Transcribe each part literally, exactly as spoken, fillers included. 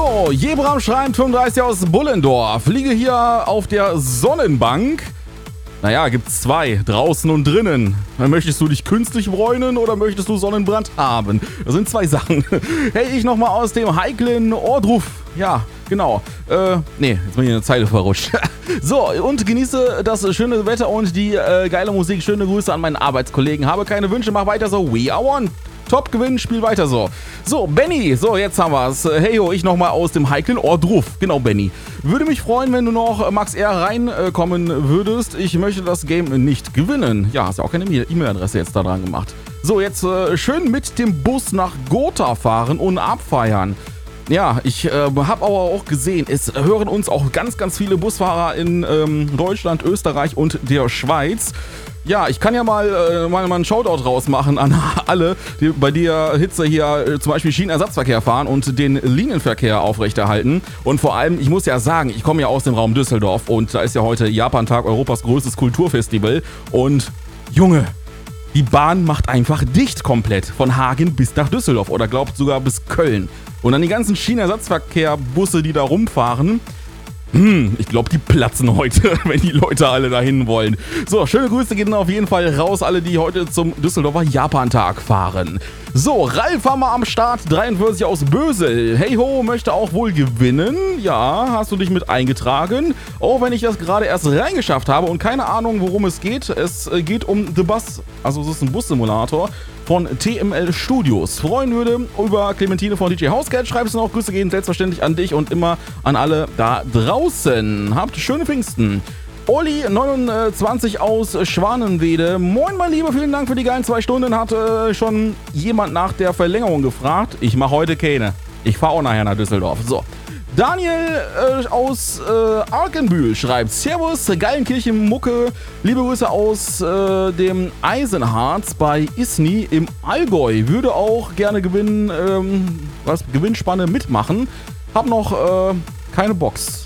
So, Jebram schreibt fünfunddreißig aus Bullendorf. Liege hier auf der Sonnenbank. Naja, gibt's zwei, draußen und drinnen. Möchtest du dich künstlich bräunen oder möchtest du Sonnenbrand haben? Das sind zwei Sachen. Hey, ich nochmal aus dem heiklen Ohrdruf. Ja, genau. Äh, nee, jetzt bin ich in der Zeile verrutscht. So, und genieße das schöne Wetter und die äh, geile Musik. Schöne Grüße an meinen Arbeitskollegen. Habe keine Wünsche, mach weiter so. We are one. Top Gewinn, spiel weiter so. So, Benny, so, jetzt haben wir's. Hey ho, ich nochmal aus dem heiklen Ohrdruf. Genau, Benny. Würde mich freuen, wenn du noch Max R reinkommen würdest. Ich möchte das Game nicht gewinnen. Ja, hast ja auch keine E-Mail-Adresse jetzt da dran gemacht. So, jetzt äh, schön mit dem Bus nach Gotha fahren und abfeiern. Ja, ich äh, habe aber auch gesehen, es hören uns auch ganz, ganz viele Busfahrer in ähm, Deutschland, Österreich und der Schweiz. Ja, ich kann ja mal, äh, mal, mal einen Shoutout rausmachen an alle, die bei der Hitze hier äh, zum Beispiel Schienenersatzverkehr fahren und den Linienverkehr aufrechterhalten. Und vor allem, ich muss ja sagen, ich komme ja aus dem Raum Düsseldorf und da ist ja heute Japan-Tag, Europas größtes Kulturfestival. Und Junge, die Bahn macht einfach dicht komplett von Hagen bis nach Düsseldorf oder glaubt sogar bis Köln. Und dann die ganzen Schienenersatzverkehrbusse, die da rumfahren. Hm, ich glaube, die platzen heute, wenn die Leute alle dahin wollen. So, schöne Grüße gehen auf jeden Fall raus, alle, die heute zum Düsseldorfer Japan-Tag fahren. So, Ralf haben wir am Start, dreiundvierzig aus Bösel. Hey ho, möchte auch wohl gewinnen. Ja, hast du dich mit eingetragen? Auch wenn ich das gerade erst reingeschafft habe und keine Ahnung, worum es geht. Es geht um The Bus, also es ist ein Bussimulator von T M L Studios. Freuen würde über Clementine von D J Housecat. Schreibst du noch, Grüße gehen selbstverständlich an dich und immer an alle da draußen. Habt schöne Pfingsten. Olli neunundzwanzig aus Schwanenwede. Moin mein Lieber, vielen Dank für die geilen zwei Stunden. Hat äh, schon jemand nach der Verlängerung gefragt. Ich mache heute keine. Ich fahre auch nachher nach Düsseldorf. So. Daniel äh, aus äh, Arkenbühl schreibt: Servus, Geilenkirchen-Mucke. Liebe Grüße aus äh, dem Eisenharz bei Isny im Allgäu. Würde auch gerne gewinnen, ähm, was, Gewinnspanne mitmachen. Hab noch äh, keine Box.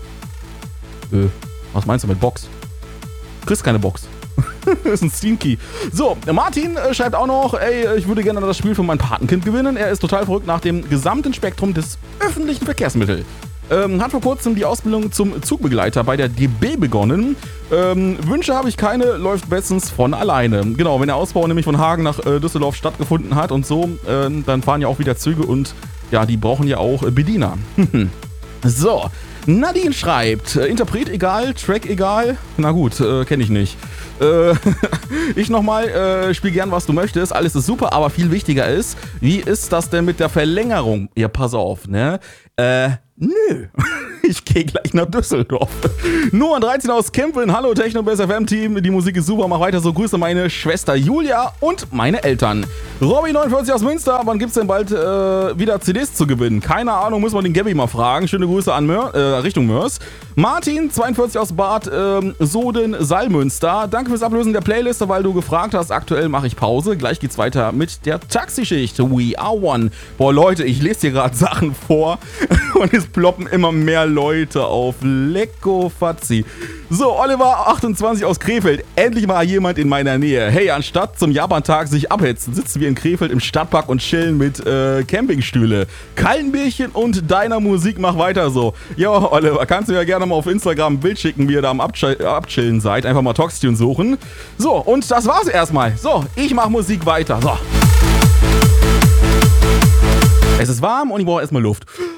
Äh. Was meinst du mit Box? Du kriegst keine Box. Das ist ein Steam-Key. So, Martin äh, schreibt auch noch, ey, ich würde gerne das Spiel für mein Patenkind gewinnen. Er ist total verrückt nach dem gesamten Spektrum des öffentlichen Verkehrsmittels. Ähm, hat vor kurzem die Ausbildung zum Zugbegleiter bei der D B begonnen. Ähm, Wünsche habe ich keine, läuft bestens von alleine. Genau, wenn der Ausbau nämlich von Hagen nach äh, Düsseldorf stattgefunden hat und so, äh, dann fahren ja auch wieder Züge und ja, die brauchen ja auch äh, Bediener. So. Nadine schreibt, äh, Interpret egal, Track egal. Na gut, äh, kenne ich nicht. Äh, ich nochmal, äh, spiel gern, was du möchtest. Alles ist super, aber viel wichtiger ist, wie ist das denn mit der Verlängerung? Ja, pass auf, ne? Äh, nö. Ich gehe gleich nach Düsseldorf. Nummer dreizehn aus Kempeln. Hallo Techno Best F M Team. Die Musik ist super. Mach weiter so. Grüße meine Schwester Julia und meine Eltern. Robby neunundvierzig aus Münster. Wann gibt's denn bald äh, wieder C Ds zu gewinnen? Keine Ahnung. Muss man den Gabby mal fragen. Schöne Grüße an Mör, äh, Richtung Mörs. Martin zweiundvierzig aus Bad äh, Soden Salmünster. Danke fürs Ablösen der Playliste, weil du gefragt hast. Aktuell mache ich Pause. Gleich geht's weiter mit der Taxischicht. We are one. Boah Leute, ich lese hier gerade Sachen vor und es ploppen immer mehr Leute auf. Lecko Fazzi. So, Oliver achtundzwanzig aus Krefeld. Endlich mal jemand in meiner Nähe. Hey, anstatt zum Japan-Tag sich abhetzen, sitzen wir in Krefeld im Stadtpark und chillen mit äh, Campingstühle. Kaltenbierchen und deiner Musik, mach weiter so. Jo, Oliver, kannst du ja gerne mal auf Instagram ein Bild schicken, wie ihr da am Abch- Abchillen seid. Einfach mal Toxtune suchen. So, und das war's erstmal. So, ich mach Musik weiter. So. Es ist warm und ich brauche erstmal Luft.